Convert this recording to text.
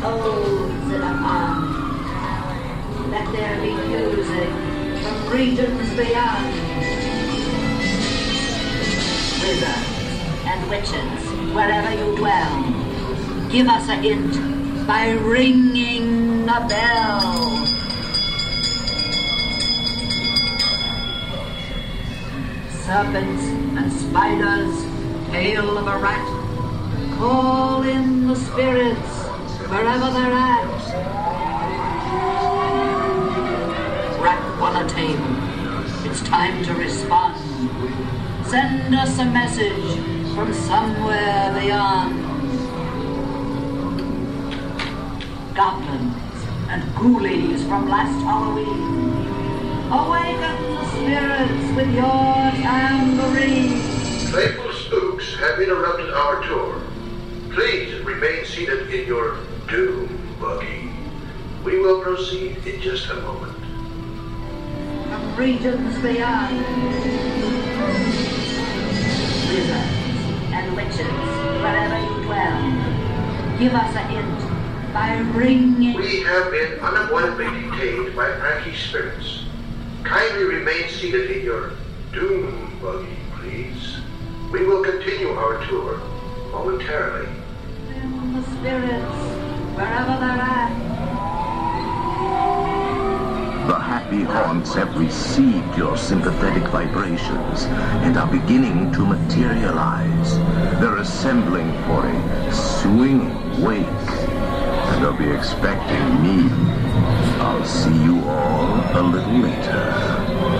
souls in a pond. Let there be music from regions beyond. Wizards and witches, wherever you dwell, give us a hint by ringing a bell. Serpents and spiders, tail of a rat, call in the spirits wherever they're at. Rap on a table, it's time to respond. Send us a message from somewhere beyond. Goblins and ghoulies from last Halloween, awaken the spirits with your tambourine. Playful spooks have interrupted our tour. Please remain seated in your doom buggy. We will proceed in just a moment. From regions beyond. Wizards and witches, wherever you dwell, give us a hint by ringing. We have been unavoidably detained by pranky spirits. Kindly remain seated in your doom buggy, please. We will continue our tour momentarily. In the spirits, wherever they're at. The happy haunts have received your sympathetic vibrations and are beginning to materialize. They're assembling for a swinging wake, and they'll be expecting me. I'll see you all a little later.